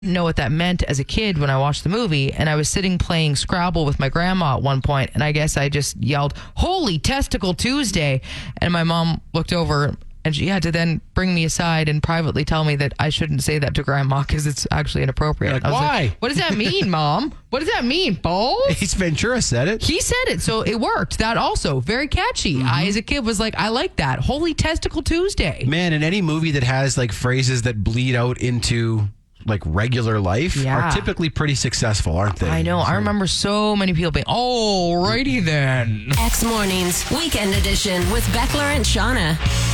didn't know what that meant as a kid when I watched the movie, and I was sitting playing Scrabble with my grandma at one point, and I guess I just yelled, "Holy Testicle Tuesday," and my mom looked over and she had to then bring me aside and privately tell me that I shouldn't say that to grandma because it's actually inappropriate. Like, why? What does that mean, Mom? What does that mean, balls? Ace Ventura said it. He said it, so it worked. That also, very catchy. I, as a kid, was like, I like that. Holy Testicle Tuesday. Man, in any movie that has like phrases that bleed out into like regular life are typically pretty successful, aren't they? I know. I remember so many people being, "Alrighty then." X Mornings, Weekend Edition with Beckler and Shauna.